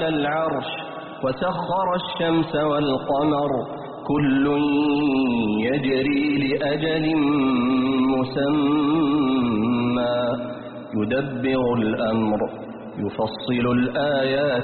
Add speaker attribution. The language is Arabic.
Speaker 1: العرش وسخر الشمس والقمر كل يجري لأجل مسمى يدبر الأمر يفصل الآيات